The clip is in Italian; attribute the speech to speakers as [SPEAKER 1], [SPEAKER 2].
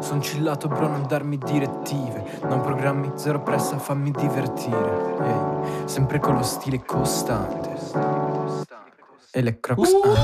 [SPEAKER 1] Son chillato bro, non darmi direttive. Non programmi, zero pressa, fammi divertire. Ehi, sempre con lo stile costante. E le crocs